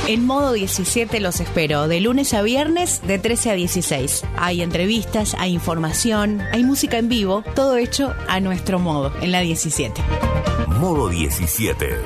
En Modo 17 los espero, de lunes a viernes, de 13 a 16. Hay entrevistas, hay información, hay música en vivo, todo hecho a nuestro modo, en la 17. Modo 17.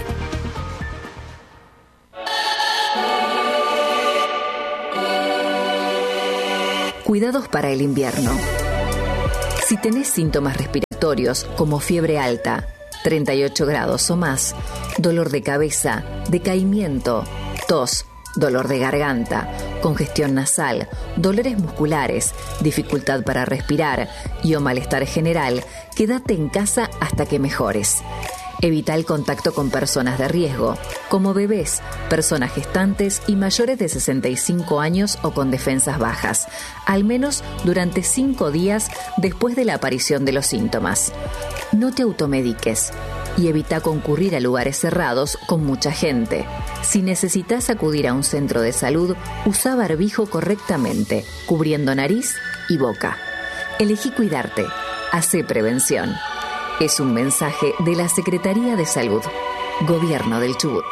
Cuidados para el invierno. Si tenés síntomas respiratorios como fiebre alta, 38 grados o más, dolor de cabeza, decaimiento, tos, dolor de garganta, congestión nasal, dolores musculares, dificultad para respirar y o malestar general, quédate en casa hasta que mejores. Evita el contacto con personas de riesgo, como bebés, personas gestantes y mayores de 65 años o con defensas bajas, al menos durante 5 días después de la aparición de los síntomas. No te automediques y evita concurrir a lugares cerrados con mucha gente. Si necesitas acudir a un centro de salud, usa barbijo correctamente, cubriendo nariz y boca. Elegí cuidarte. Hacé prevención. Es un mensaje de la Secretaría de Salud, Gobierno del Chubut.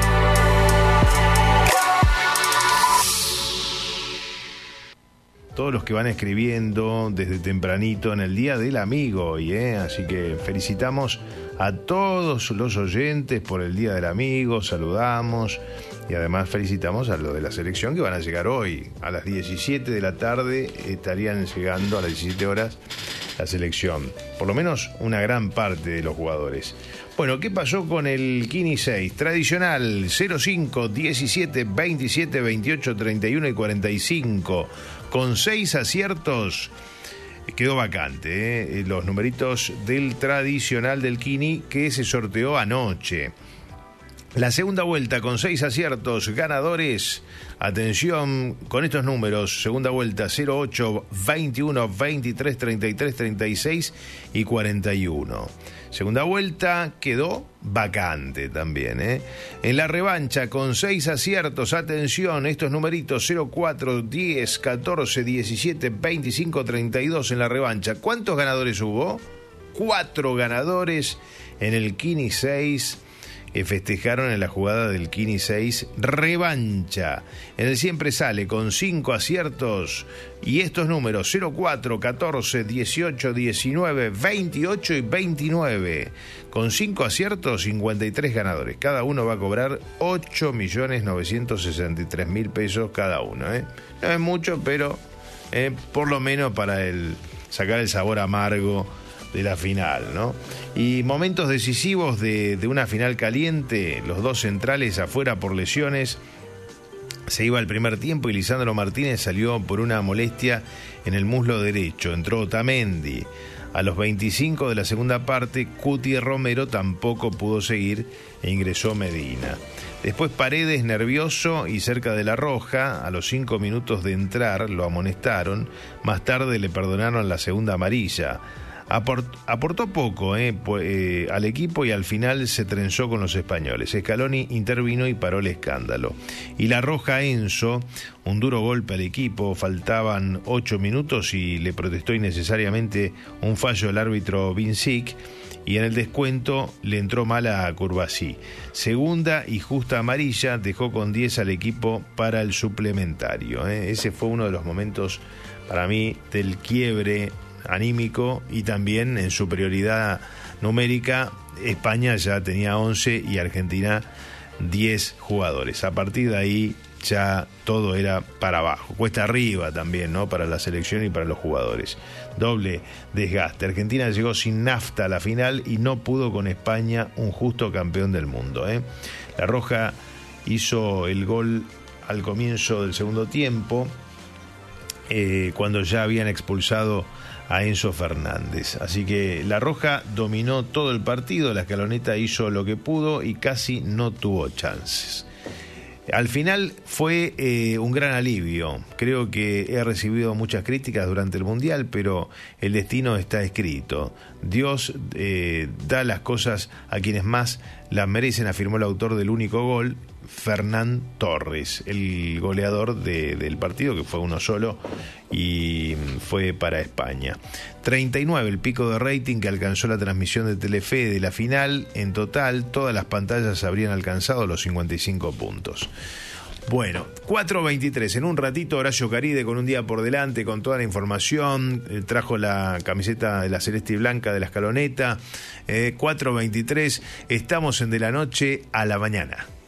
Todos los que van escribiendo desde tempranito en el Día del Amigo, así que felicitamos a todos los oyentes por el Día del Amigo, saludamos y además felicitamos a los de la selección que van a llegar hoy. A las 17 de la tarde estarían llegando, a las 17 horas, la selección, por lo menos una gran parte de los jugadores. Bueno, ¿qué pasó con el Kini 6? Tradicional, 05, 17, 27, 28, 31 y 45. Con 6 aciertos, quedó vacante, los numeritos del tradicional del Kini que se sorteó anoche. La segunda vuelta con 6 aciertos ganadores. Atención con estos números. Segunda vuelta 08, 21, 23, 33, 36 y 41. Segunda vuelta quedó vacante también. En la revancha con 6 aciertos. Atención, estos numeritos 04, 10, 14, 17, 25, 32 en la revancha. ¿Cuántos ganadores hubo? 4 ganadores en el Kini 6. Festejaron en la jugada del Kini 6 revancha. En el siempre sale con 5 aciertos y estos números 04, 14, 18, 19, 28 y 29. Con 5 aciertos, 53 ganadores. Cada uno va a cobrar 8.963.000 pesos cada uno. No es mucho, pero por lo menos para sacar el sabor amargo de la final, ¿no? Y momentos decisivos de una final caliente, los dos centrales afuera por lesiones. Se iba al primer tiempo y Lisandro Martínez salió por una molestia en el muslo derecho. Entró Otamendi. A los 25 de la segunda parte, Cuti Romero tampoco pudo seguir e ingresó Medina. Después Paredes, nervioso y cerca de la roja, a los 5 minutos de entrar lo amonestaron. Más tarde le perdonaron la segunda amarilla. Aportó poco al equipo y al final se trenzó con los españoles. Scaloni intervino y paró el escándalo. Y la roja a Enzo, un duro golpe al equipo, faltaban 8 minutos y le protestó innecesariamente un fallo del árbitro Vincic y en el descuento le entró mal a Curvasí. Segunda y justa amarilla dejó con 10 al equipo para el suplementario. Ese fue uno de los momentos para mí del quiebre anímico y también en superioridad numérica. España ya tenía 11 y Argentina 10 jugadores. A partir de ahí ya todo era para abajo, cuesta arriba también, ¿no? Para la selección y para los jugadores. Doble desgaste. Argentina llegó sin nafta a la final y no pudo con España, un justo campeón del mundo. La roja hizo el gol al comienzo del segundo tiempo, cuando ya habían expulsado a Enzo Fernández. Así que la roja dominó todo el partido, la escaloneta hizo lo que pudo y casi no tuvo chances. Al final fue un gran alivio. Creo que he recibido muchas críticas durante el Mundial, pero el destino está escrito. Dios da las cosas a quienes más las merecen, afirmó el autor del único gol, Fernán Torres, el goleador del partido, que fue uno solo y fue para España. 39 el pico de rating que alcanzó la transmisión de Telefe de la final. En total, todas las pantallas habrían alcanzado los 55 puntos. Bueno, 4:23, en un ratito Horacio Caride con un día por delante, con toda la información, trajo la camiseta de la celeste y blanca de la escaloneta, 4:23, estamos en De la Noche a la Mañana.